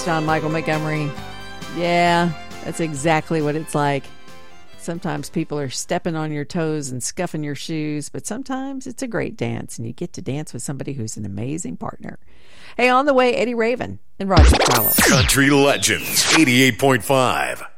John Michael Montgomery. Yeah, that's exactly what it's like. Sometimes people are stepping on your toes and scuffing your shoes, but sometimes it's a great dance, and you get to dance with somebody who's an amazing partner. Hey, on the way, Eddie Raven and Roger Crowell. Country Legends, 88.5.